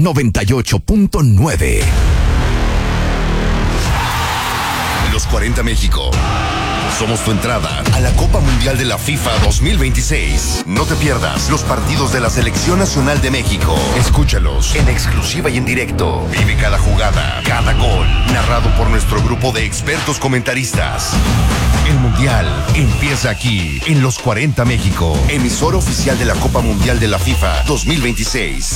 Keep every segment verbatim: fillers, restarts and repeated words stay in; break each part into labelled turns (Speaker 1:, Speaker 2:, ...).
Speaker 1: noventa y ocho punto nueve.
Speaker 2: Los cuarenta México. Somos tu entrada a la Copa Mundial de la FIFA dos mil veintiséis. No te pierdas los partidos de la Selección Nacional de México. Escúchalos en exclusiva y en directo. Vive cada jugada, cada gol, narrado por nuestro grupo de expertos comentaristas. El Mundial empieza aquí, en Los cuarenta México, emisora oficial de la Copa Mundial de la FIFA dos mil veintiséis.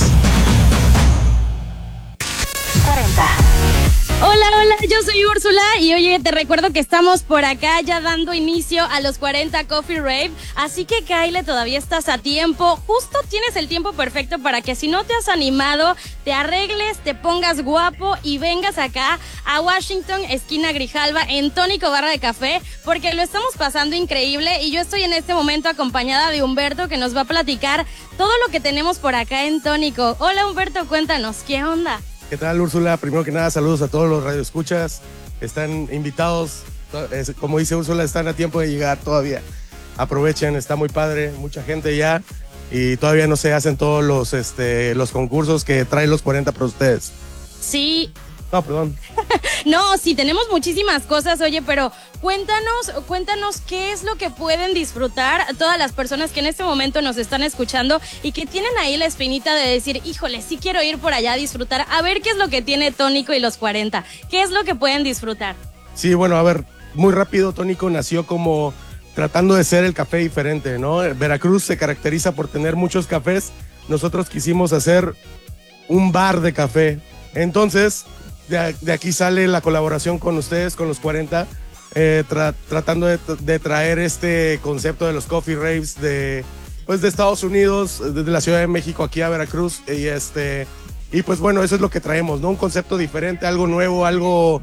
Speaker 3: cuarenta.
Speaker 4: Hola, hola, yo soy Úrsula y oye, te recuerdo que estamos por acá ya dando inicio a los cuarenta Coffee Rave, así que Kyle, todavía estás a tiempo, justo tienes el tiempo perfecto para que si no te has animado, te arregles, te pongas guapo y vengas acá a Washington, esquina Grijalva, en Tónico Barra de Café, porque lo estamos pasando increíble y yo estoy en este momento acompañada de Humberto que nos va a platicar todo lo que tenemos por acá en Tónico. Hola Humberto, cuéntanos, ¿qué onda?
Speaker 5: ¿Qué tal, Úrsula? Primero que nada, saludos a todos los radioescuchas. Están invitados, como dice Úrsula, están a tiempo de llegar todavía. Aprovechen, está muy padre, mucha gente ya. Y todavía no se hacen todos los, este, los concursos que traen los cuarenta para ustedes.
Speaker 4: Sí.
Speaker 5: No, perdón.
Speaker 4: No, sí, tenemos muchísimas cosas, oye, pero cuéntanos, cuéntanos qué es lo que pueden disfrutar todas las personas que en este momento nos están escuchando y que tienen ahí la espinita de decir, híjole, sí quiero ir por allá a disfrutar, a ver qué es lo que tiene Tónico y los cuarenta, qué es lo que pueden disfrutar.
Speaker 5: Sí, bueno, a ver, muy rápido, Tónico nació como tratando de ser el café diferente, ¿no? Veracruz se caracteriza por tener muchos cafés, nosotros quisimos hacer un bar de café, entonces de, de aquí sale la colaboración con ustedes, con los cuarenta, eh, tra, tratando de, de traer este concepto de los coffee raves de, pues de Estados Unidos, desde la Ciudad de México aquí a Veracruz, y este, y pues bueno, eso es lo que traemos, ¿no? Un concepto diferente, algo nuevo, algo,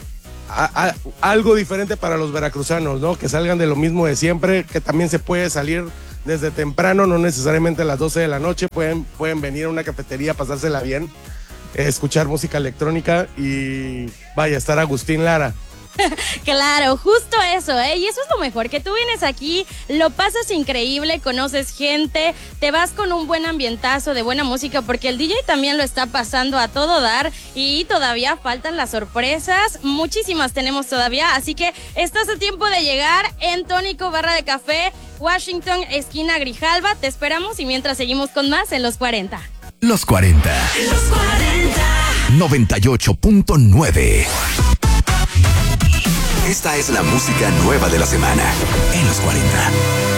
Speaker 5: a, a, algo diferente para los veracruzanos, ¿no? Que salgan de lo mismo de siempre, que también se puede salir desde temprano, no necesariamente a las doce de la noche, pueden, pueden venir a una cafetería, pasársela bien, escuchar música electrónica y vaya, estar Agustín Lara.
Speaker 4: Claro, justo eso, ¿eh? Y eso es lo mejor, que tú vienes aquí, lo pasas increíble, conoces gente, te vas con un buen ambientazo de buena música, porque el D J también lo está pasando a todo dar y todavía faltan las sorpresas, muchísimas tenemos todavía, así que estás a tiempo de llegar en Tónico Barra de Café, Washington, esquina Grijalva, te esperamos y mientras seguimos con más en Los cuarenta.
Speaker 1: Los cuarenta.
Speaker 3: Los cuarenta.
Speaker 1: noventa y ocho punto nueve.
Speaker 2: Esta es la música nueva de la semana en Los cuarenta.